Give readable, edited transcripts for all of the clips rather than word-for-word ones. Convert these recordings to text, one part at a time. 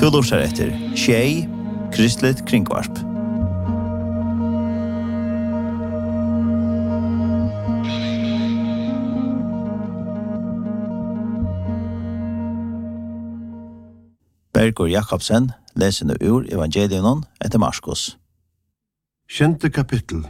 Du lurer etter Tjej, Kristligt Kringvarp. Bergur Jakobsen leser nu ur Evangelion etter Marskos. 7. kapittel.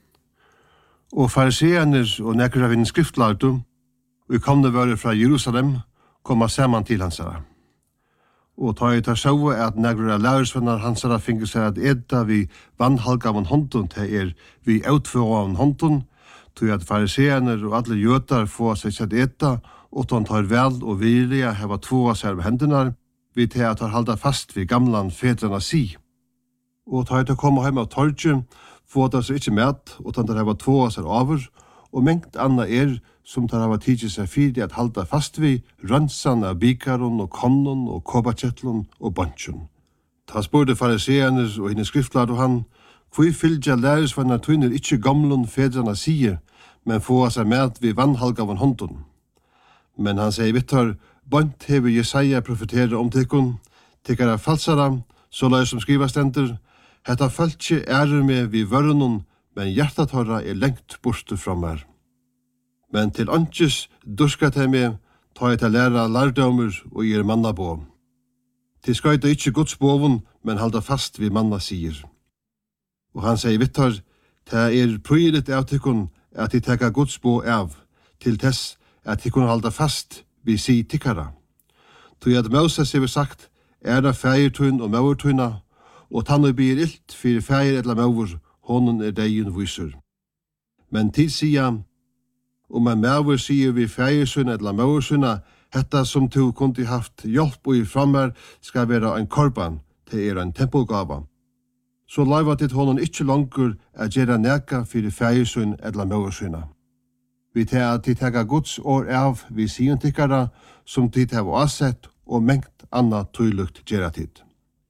Og fariseerner og nekker av en skriftlærtum, og komne vare fra Jerusalem, komma saman til hansara. Og ta i ta sjåa at nekker av lærersvennar hansara finner seg at edda vi vannhalgavan håndun til vi utføravan håndun, til at fariseerner og alle jøtar få seg sett edda, og ta tar vel og vilja heva tvåa seg av hendunar, vi til at har halda fast vi gamlan fedrana si. Og ta i ta koma heim av torgje, få det så ikke med, og ta tar heva tvåa seg over, og mengt anna som tar hava tidsi seg fyrir at halda fast vi rønsan av bikaron og konnon og kobakjettlon og bansjon. Ta spurte fariseerner og henne skriftlad og han, hvor fylgja læresvannar tøyner ikkje gamlun fedrana sige, men få seg med vi vannhalgavan håndun. Men han sier vittar, bant hever Jesaja profetere om tikkun, tikkara falsara, så lai som skriva stendur, hetta fölkje med vi vörunun, men hjertatorra lengt borte fra mer. Men til antis duskat hei med, ta til læra lærdomur og manna på. Til skaita ikkje Guds bovun, men halda fast vi manna sier. Og han sier vittar, ta prøyret av tikkun at de teka Guds bo av, til tess at tikkun halda fast vi si tikkara. Tog at Moses hever sagt, det feirtun og maurtuna, og tannu blir ilt fyrir feir eller maur, honon degin vysur. Men til sia, en maur sier vi feirsun eller maursunna, hetta som tu kundi haft hjelp og i frammer skal vera ein korban til ein tempelgava. Så laiva til honon ikkje langur at gjerra neka fyrir feirsun eller maursunna. Vi tar at de tega Guds år av vi sier tikkara, som de har avsett og mengt anna tøylukt gjerra tid.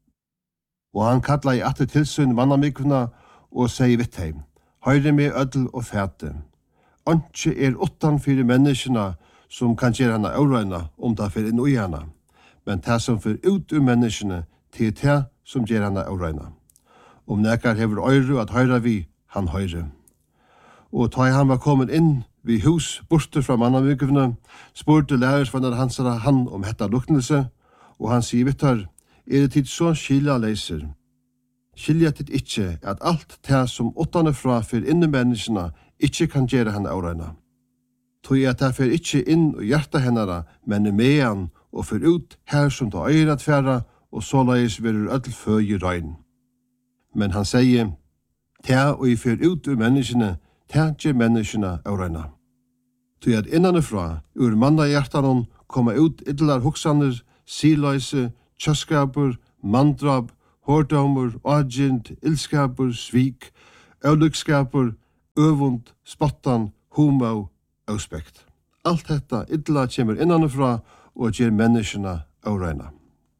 Og han kalla i atte tilsyn mannamikvuna og sier vitt heim, høyre med ødel og fæte. Antje åttan fyrir menneskena som kan gjøre hana aurøyna det fyrir inn ui hana, men det som fyrir ut menneskene til det som gjør hana aurøyna. Nekar hever øyru at høyra vi, han høyre. Og ta han var kommet inn vi hus borte fra mannamikvuna, spurte lærersvannar hansara han om hetta luknelse, og han sier vittar, det tid så skilja leiser. Skilja tid ikkje at alt det som åttane fra fyrir inne menneskene ikkje kan gjøre henne aurøyna. Tog at det fyrir ikkje inn og hjerta hennara, men mean og fyrir ut her som tar øyre at færa, og så leis verur ødel føy i røyn. Men han sier, ta og i fyrir ut ur menneskene, ta gjør menneskene aurøyna. Tog at innanifra, ur manna hjertanon, koma ut idlar hoksaner, siløyse, kjøskapur, mandrab, hårdomur, agint, ilskapur, svik, øvlykskapur, øvund, spottan, humau, auspekt. Alt detta idla kjemur innanifra og gjer menneskene aurøyna.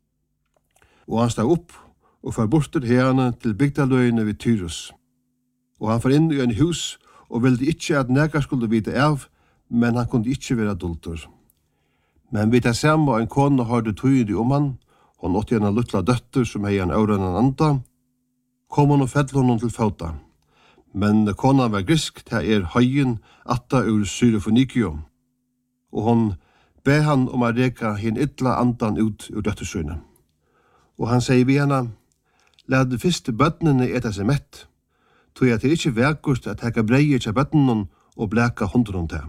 Og han stod opp og far bortur herane til bygdaløyene vid Tyrus. Og han far inn i en hus og ville ikkje at nekar skulle vite av, men han kunne ikkje være dultur. Men vi tar samme en kone hørte tøyde om han, hon åtte en luttla døtter som hei en aurøyna anda, kom hon og fell honom til fauta. Men kona var grisk til høyen atta ur Syrofonikio, og hon be han om å reka hin ytla andan ut ur døttersynet. Og han sier vi henne, lad fyrst bøtnene eta seg mett, tog at det ikkje verkost at hekka breie til bøtnene og bleka hundren til.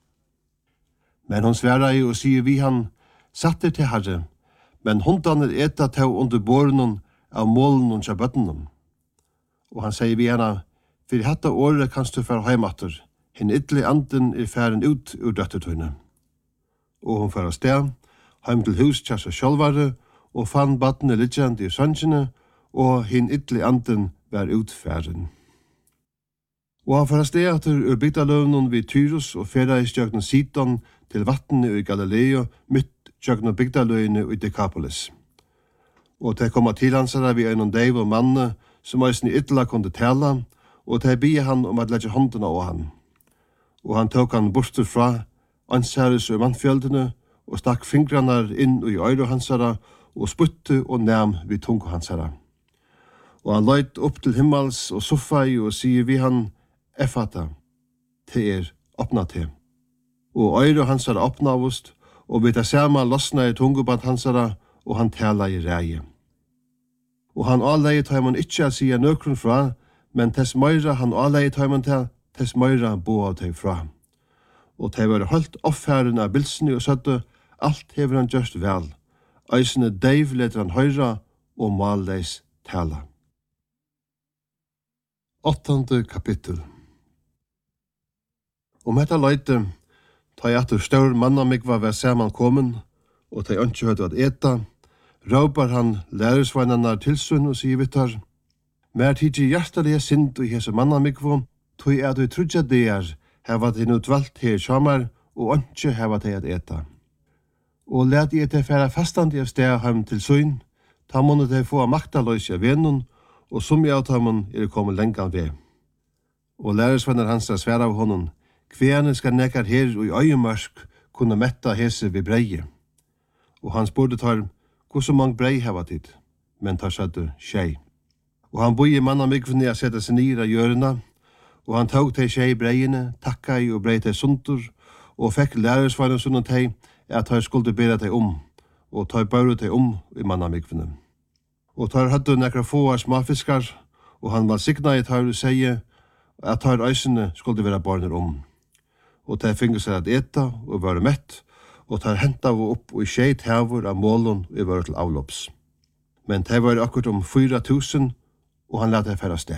Men hon sværa i og sier vi han, satter til herre, men hundene eta til under båren av målen til bøtnene. Og han sier vi henne, for hatta året kanst du fære heimatter, hin ytli anden færen ut ur døttertøyne. Og hon fære sted, heim til hus til seg sjálvare, og fann badne lidjandi i sønnsjene, og hin ytli anden var utfæren. Og han fære sted etter ur bygdaløvnen vid Tyrus og fære i stjøknen Sidon til vattnet i Galileo, mitt stjøknen bygdaløyene i Decapolis. Og til komma til hansara vi en deiv og manne, som eisen i ytla kunde tala, og til bie han om at legge håndene av han. Og han tok han borster fra, ansæres og mannfjöldene, og stakk fingrarna inn i øyre hansara, og spytte og nam vid tungo hans herra. Og han løyt opp til himmels og soffai og sier vi han, Effata, te åpna te. Og øyre hans herra åpnavust, og vid det samme losna i tungoband hans herra, og han tala i reie. Og han avleie tøymon ikkje a sia nøkrun fra, men tess møyra han avleie tøymon til, tess møyra bo av teg fra. Og teg var holdt oppfæren av bilsene og søtte, alt hever han gjørst vel. Øysene deiv leter han høyra, og malleis tala. 8. kapittel. Hetta leite, ta jeg atter stør mannamikva var saman komen, og ta ønske høyde at eta, råpar han lærersveinarnar tilsyn og sier vittar, mer tidsi hjertelige sind i hese mannamikvo, tog at vi trudja det heva til utvalt her shamar, og ønske heva til at eta. Og let jeg til færa fastandi av steg heim til søyn, ta måned til få makta løys av venun, og som jeg av man kommet lengan ved. Og lærersvenner hans sværa av honom, kvene skal nekkar her og i øyemørsk kunne metta hese ved breie. Og han spurte tar, hvor så mange brei heva tid? Men tar søtte tjei. Og han boi i mannamikvene a sette seg nir av hjørna, og han tog til tjei breiene, takka i og brei til suntur, og fekk lærersvenner sunn teg, at han skulle bera teg og tar bæru teg i mannamikvene. Og tar hadde nekra få smafiskar, og han var signa i tar og seie at tar øysene skulle være barner Og tar fingur seg at eta og være mett, og tar henta opp og skjeit hevur av målun og var til avlopps. Men det var akkurat 4.000, og han lette færa sted.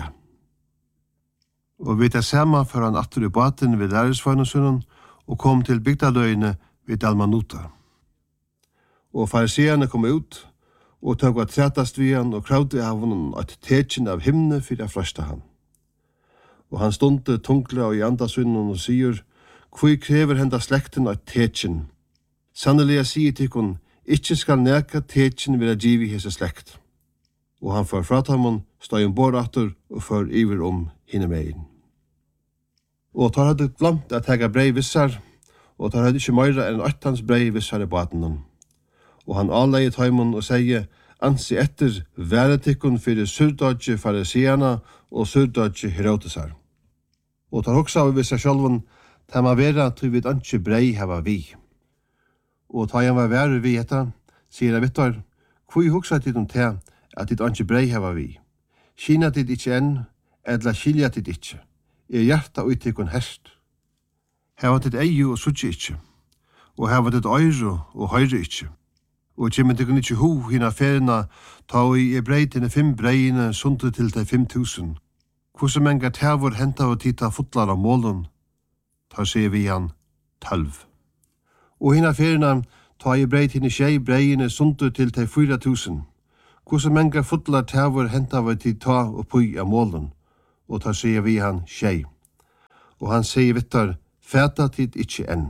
Og vi tar saman for han atter i baten ved lærersvagnusunnen, og kom til bygdaløyene ved Dalmanuta. Og fariseerne kom ut, og tog at trætast vi han, og kravde av honom et tekjen av himne for å frøsta han. Og han stunde tunkla og i andasunnen og sier, «Hvor krever henda slekten et tekjen? Sannelig jeg sier til hun, ikkje skal neka tekjen vil givi hese slekt.» Og han får fratamon, stod bordatter og får iver hinne megin. Og tar hadde glemt at hega brei vissar, og tar hadde ikkje meira enn 8 brei vissar i baten. Og han avleie taimon og sier, «Ansi etter væretikkun fyrir surdodje fariseana og surdodje Herodesar.» Og tar hoksa av vissar sjálfun, «Ta ma vera til vi ikke brei hava vi.» Og ta han var være vi etta, sier vittar, «Hvor hoksa tid til at dit ikke brei hava vi? Kina tid ikkje enn, edla skilja tid ikkje. Hjarta utikkun herst. Hava tid eiu og sutje ikkje, og hava tid øyru og høyre ikkje. Og kjemmen tikkun ikkje ho hina ferina, ta i brei til 5 breine sundu til 5.000. Hvordan mengar tævur henta og tita fotlar av målen, tar sier vi han 12. Og hina ferina, ta i brei til 6 breine sundu til 4.000. Hvordan mengar fotlar tævur henta og tita og pui av målen, og tar sier vi han 6. Og han sier vittar, fæta tid ikkje enn.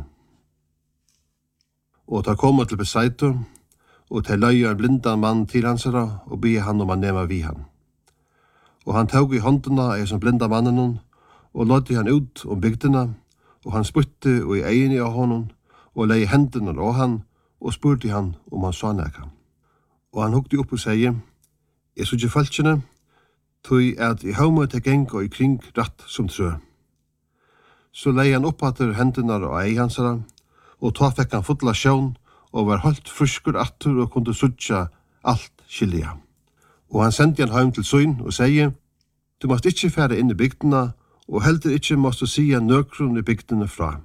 Og ta koma til Besaitu, og til løya en blindan mann til hansara, og be han om han nema vi han. Og han tog i hånduna som blinda mannen, og låtte han ut bygdina, og han spytte og i egini av honom, og lei hendene av han, og spurte han om han sa neka. Og han hukte opp og sier, «Jeg så ikke falskjene, tog at i haumøy til geng og i kring ratt som trø.» Så lei han opp etter hendene av ei hansara, og ta fikk han fotla sjøvn, og var holdt fruskur attur og kunne sutja alt skilja. Og han sendte han heim til søyn og sier, «Du måst ikkje fære inn i bygdena, og heldur ikkje måst du sia nøkrun i bygdene fra.»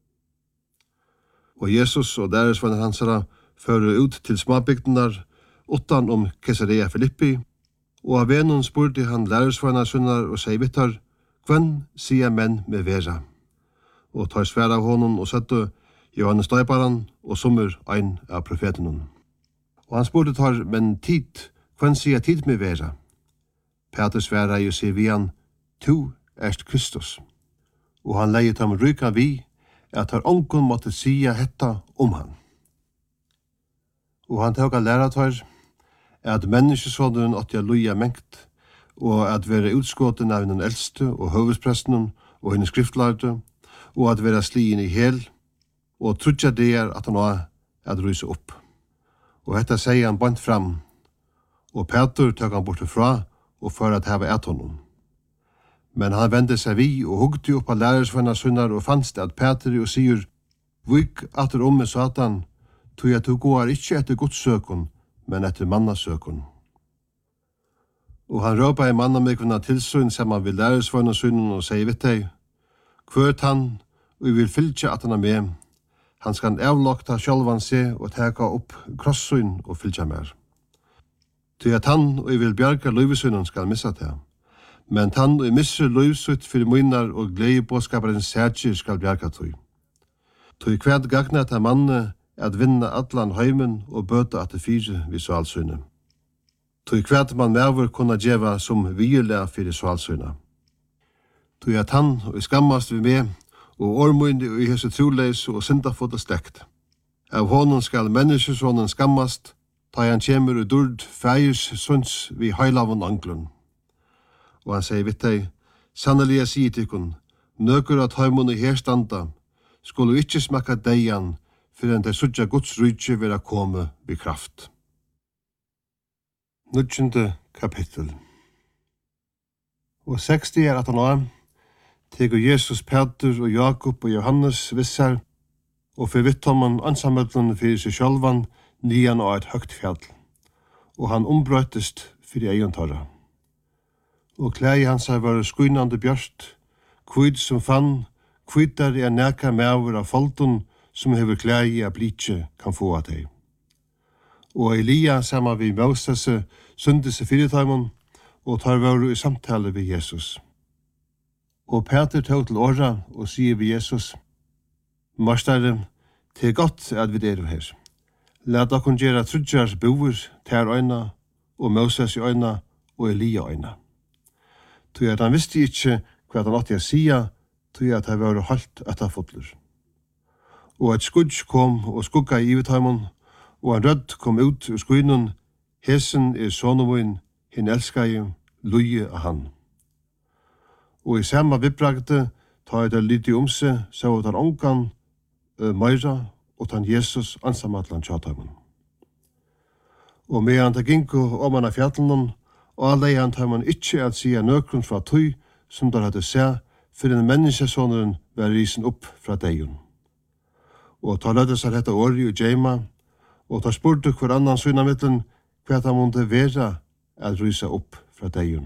Og Jesus og lærersvenner hansara fører ut til småbygdenar, utan Caesarea Philippi, og av venon spurte han lærersvenner sunnar og sier vittar, «Hvem sier menn med vera?» Og tar sværa av honom og søtte Johannes Døyparan og sommer ein av profetenen. Og han spurte tar, «Men tid, hvem sier tid med vera?» Peter sværa og sier vi han, «Tu erst Kristus.» Og han leiet ham ryka vi, at har ongon måtte sia hetta han. Og han tåg av læratar, at menneskesåderen åtte jeg luja mengt, og at være utskåten av den eldste og høvespresten og henne skriftlærte, og at være slien i hel, og trudja det at han var at ryse opp. Og dette sier han bant fram, og Peter tøk han bortifra og for at hava et honom. Men han vendte seg vi og hugde opp av lærersvenner sunnar og fannst at Peter og sier, «Vik atter med Satan, tog at du går ikke etter godssøkon, men etter mannasøkon.» Og han råpa i mannamikvina tilsyn saman við lærersvenner sunnar og sier vidt deg, «Kvørt han, og vi vil fylgja at han med, han skal avlokta sjálvan seg og teka opp krossyn og fylgja mer. Til at han og vil bjarga løyvesynen skal missa det, men han og misser løyvsytt fyrir munnar og gledebåskaparens særkir skal bjarga tøy. Tøy kvært gagna til manne at vinna allan heimen og bøta at det fyre vid svalsyne. Tøy kvært man merver kunna djeva som vigelega fyrir svalsyne. Tøy at han og skammast vi med og ormundi og i hese troleis og syndafota stekt. Av honom skal menneskesonen skammast, ta han kjemur og durd fægis sunds vi heilavun anglun. Og han sier vidt deg, sannelig jeg sier til kun, nøkur at heimun i herstanda, skulle ikkje smakka deian, fyrir enn det sudja Guds rydje vera komme vid kraft. 9. kapittel. Og 60 at han var, tegur Jesus, Peter og Jakob og Johannes vissar, og fyrir vittomman ansamöldun fyrir seg sjálvan, nyan og et høgt fjall, og han ombrøttest fyrir egen torra. Og klæði hans var skuinande bjørst, kvid som fann, kvidar er neka mever av foltun som hever klæði av blitje kan få av deg. Og Elia saman vi Moses sundes i fyrirtaimon, og tar varu i samtale ved Jesus. Og Peter tog til åra og sier ved Jesus, «Marstare, det er godt at vi er her. Lat okkur gera trudjar boer ter øyna, og Moses i øyna, og Elia øyna.» Tøy at han visste ikkje hva han åtti å sia, tøy at han var halt etter fotler. Og et skudj kom og skugga i ivetaimon, og en rødd kom ut ur skuinun, hesen er sonomuin, hin elskai, luje av han. Og i samme vibragte, ta det lite omse, så tar ongan, meira, og tan Jesus ansamatlan tjataimon. Og medan det ginko om han av fjallen, og alle han tar man ikkje at sia nøkrun fra tøy, som der hadde se, for en menneskesåneren var risen opp fra deion. Og ta lødde seg dette åri og djeima, og ta spurte hver annan synamitlen, hva han måtte være at rysa opp fra deion.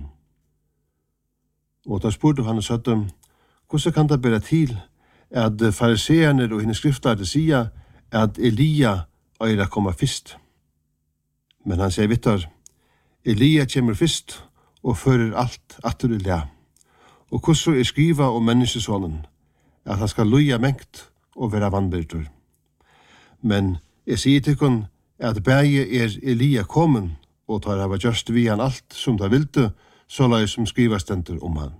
Og ta spurte han og søtte, hvordan kan det bære til at fariseerne og hennes skriftlærte sier at Elia øyre kommer først? Men han sier vittar, Elia kommer først og fører alt atter i le. Og hvordan er skriva om menneskesånen, at han skal loja mengt og være vannbyrdur. Men jeg sier til kun at bæge er Elia kommen, og tar hava gjørst vi han alt som det vilte, så la som skriva stendur om han.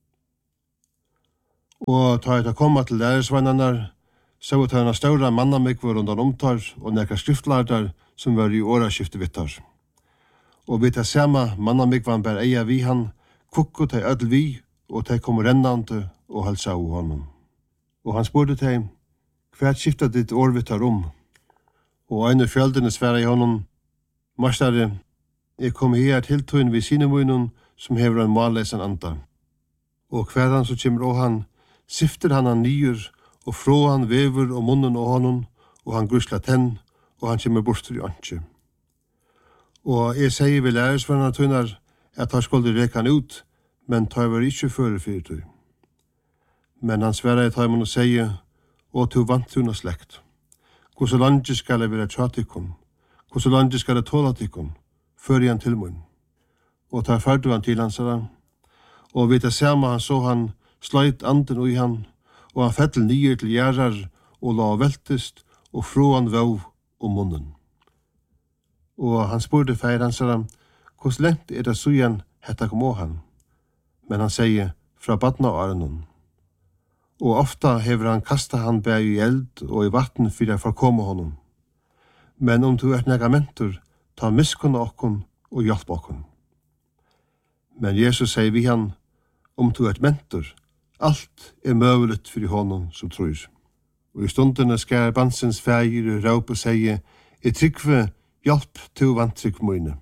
Og tar jeg komma til lærersvennarnar, så tar han større mannamikvar under omtar og nekka skriftlardar som var i åraskifte vittar. Og vi tar samme mannamikvan bær eia vi han, kukku til ødel vi, og de kom rennande og halsa av honom. Og han spurte til, hva skifta ditt årvittar om? Og ein av fjöldene sværa i honom, Marstare, jeg kom her til tøyen ved sinemunnen som hever en malleisen anda. Og hver han som kommer av han, sifter han nyer, og frå han vever og munnen av honom, og han grusla tenn, og han kommer bort i antje. Og jeg sier ved lærersvenner tøynar at han skulle reka han ut, men tar var ikkje føre fyrir tøy. Men han sværa i tøymen og sier, og til vantuna slekt. Hvordan landet skal jeg være tjatikon? Hvordan landet skal jeg tåla tikon? Før han til munn. Og tar ferdu han til hansara. Og vid det samme han så han sleit anden i han, og han fettel nye til gjerrar, og la veltest, og frå han vau om munnen. Og han spurte feir hansara, hvordan lengt er det sujan hetta kom å han? Men han sier, fra badna årenon. Og ofta hever han kasta han bæg i eld og i vatten fyrir å forkomme honom. Men om du er nega mentor, ta miskunna okkon og hjelp okkon. Men Jesus sier vi han, om du er mentor, alt er møvelet fyrir honom som tror. Og i stundene skær bansens feir og råp og sier, jeg tryggve hjelp til vantryk mine.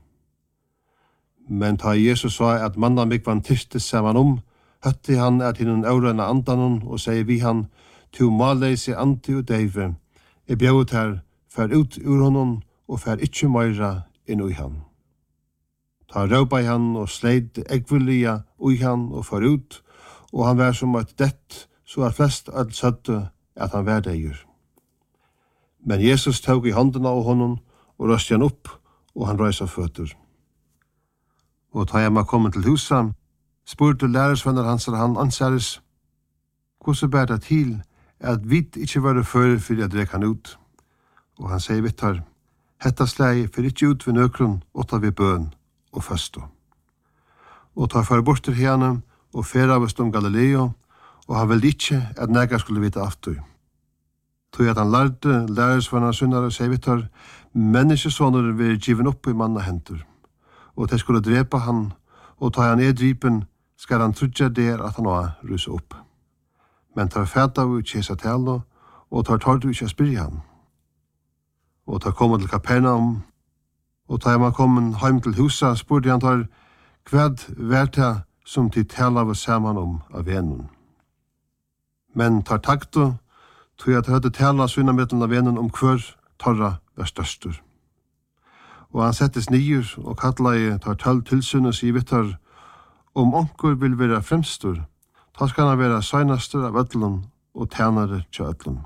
Men ta Jesus sa at manna mig vann tystes saman høtti han at hinnen aurøyna andanon og sier vi han, tu maleise anti og deive, bjauet her, fer ut ur honom og fer ikkje meira inn ui han. Ta råpa i han og sleid eggvillia ui han og fer ut, og han var som et dett, så flest öll søtte at han var deir. Men Jesus tog i hånden av honom og røste han opp, og han røys av føtter. Og ta jeg kommet til huset, spurte lærersvenner hans og han ansares, hvordan bær det til at vi ikke var før for jeg drek han ut? Og han sier vittar, hetta slei for ikke ut ved nøkron, og ta vi bøn og føsto. Og ta for bort til henne, og fer av oss om Galileo, og han ville ikke at nega skulle vite aftur. Tog at han lærte lærersvenner sunnar og sier vittar, menneskesåner vil given opp i manna hendur, og de skulle drepa han, og ta han dripen, skal han trudja der at han var rusa opp. Men tar fæta av kjesa talo, og tar du ikke spyrja han. Og tar kommet til Kapernaum, og tar man kommet heim til husa, spurte han tar, hvad verta som til tala var saman av venen. Men tar takto, tog at høyde tala svinna mittlen av venen hver torra var størstur. Og han settes nyer og kalla i tar 12 tilsynes i vittar, om onkur vil være fremstur, ta skal han være søgnastur av öllun og tænare til öllun.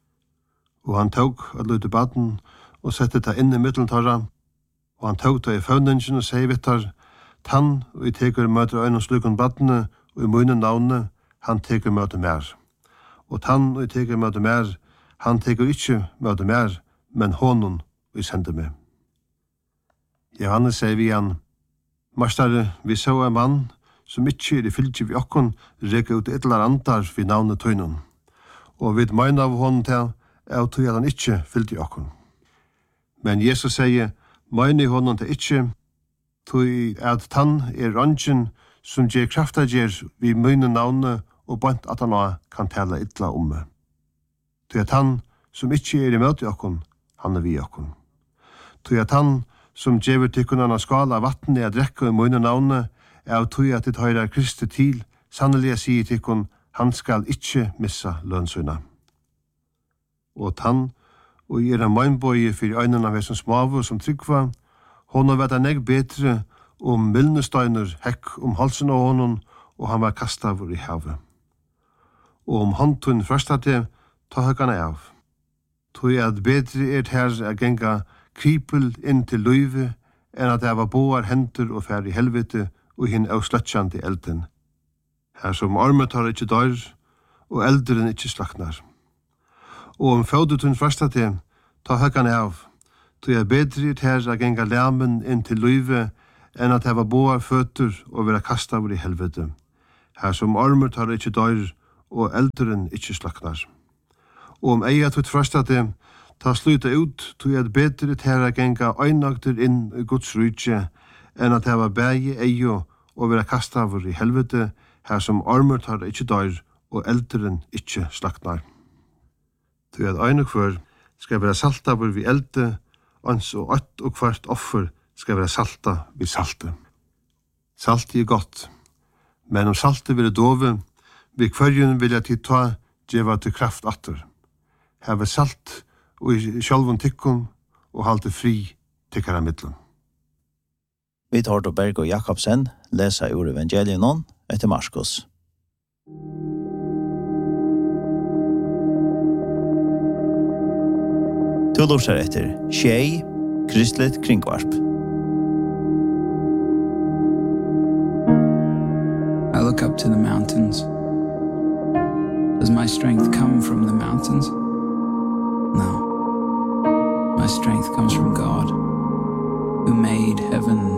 Og han tog at løyde baden og sette det inn i middeltarra, og han tog det i føvningen og sier vittar, tann og i teker møter øynene slukon badene og i munnen navnet, han teker møter mer. Og tann og i teker møter mer, han teker ikke møter mer, men honon og i sender meg. Johannes sier vi han, Mastare, vi så en mann som ikke i fylgje vi okkon reka ut etlar andar vi navnet tøynon. Og vi meina av honom til at han ikke fylgje okkon. Men Jesus sier, meina i honom til ikke, tøy at tann rangen som gjer krafta gjer vi møyne navnet og bant at han kan tala etla om meg. Tøy at han som ikke i møte okkon, han vi okkon. Tøy at han som djever tykkunan skala vattnet a drekka i møyne navnet, av tøy at det høyrer Kristi til, sannelig sier tykkun, han skal ikkje missa lønnsøyna. Og tann, og i en møgnbøye for øynene av som smavu som tryggva, hon har vært negg betre milnestøyner hekk halsen av honom, og han var kastavur i havet. Og håndtun førsta til, ta høkkan av. Tøy at betre her a genga kripel inn til løyve, enn at det var boar hendur og fær i helvete og hinn avsløtsjandi elden. Her som armet har ikkje dør, og elderen ikkje slaknar. Og fødutun førsta til, ta høkkan av, tog jeg bedre her a genga lemmen inn til løyve, enn at det var boar føtur og vera kastavur i helvete. Her som armet har ikkje dør, og elderen ikkje slaknar. Og eia tog førsta til, ta sluta ut, tog jeg bedre til å genga øynagter inn i Guds rydje, enn at det var bægi eio og vera kastavur i helvete, her som armer tar ikkje dør, og elderen ikkje slaknar. Tog jeg øynagfer skal vera saltavur vi elde, ans og ett og hvert offer skal vera salta vi salte. Salti godt, men om salti vil dove, vi kvarjun vil jeg til ta djeva til kraft atter. Her var salt, og i sjálfun tykkun og halte fri tykkara middelen. Vi tar til Berg og Jakobsen, lesa ur evangelien etter Marskos. Du lortar etter Tjei, Kristlet Kringvarp. I look up to the mountains. Does my strength come from the mountains? No. My strength comes from God, who made heaven